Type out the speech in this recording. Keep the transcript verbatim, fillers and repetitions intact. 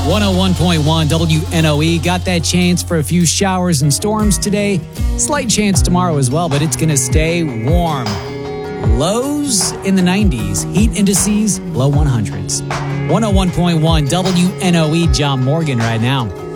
one oh one point one W N O E. Got that chance for a few showers and storms today. Slight chance tomorrow as well, but it's going to stay warm. Lows in the nineties. Heat indices, low one hundreds. one oh one point one W N O E. John Morgan right now.